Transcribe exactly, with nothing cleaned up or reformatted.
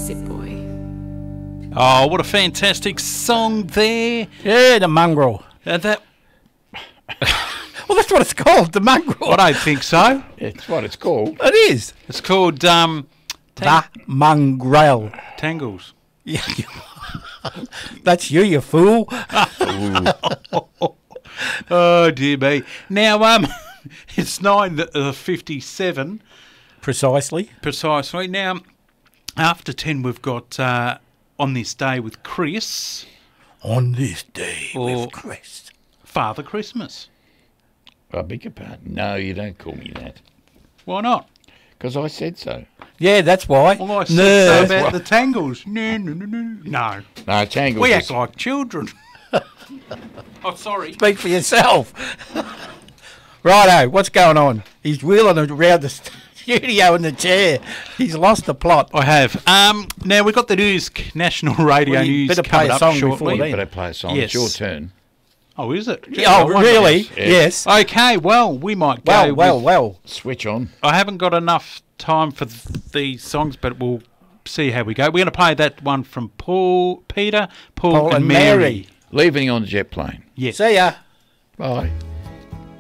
Zip Boy. Oh, what a fantastic song there. Yeah, the mongrel. Uh, that Well, that's what it's called, the mongrel. I don't think so. It's what it's called. It is. It's called um, The tang- mongrel. Tangles. Yeah, that's you, you fool. Oh dear me. Now um, it's nine uh, fifty-seven Precisely. precisely. Now after ten, we've got uh, On This Day with Chris, On this day Or- with Chris. Father Christmas. I beg your pardon. No, you don't call me that. Why not? Because I said so. Yeah, that's why. Well, I said No. so about the Tangles. No, no, no, no. No. No, Tangles We is- act like children. Oh, sorry. Speak for yourself. Righto, what's going on? He's wheeling around the studio in the chair. He's lost the plot. I have. Um, now we've got the news, national radio Well, you news better play coming a up song shortly. before then. Better play a song. Yes. It's your turn. Oh, is it? Oh, wonder- really? yes, Yes. yes. Okay, well, we might go. Well, well, with- well. Switch on. I haven't got enough time for th- these songs, but we'll see how we go. We're going to play that one from Paul, Peter, Paul, Paul and, and Mary. Mary. Leaving on the jet plane. Yes. See ya. Bye.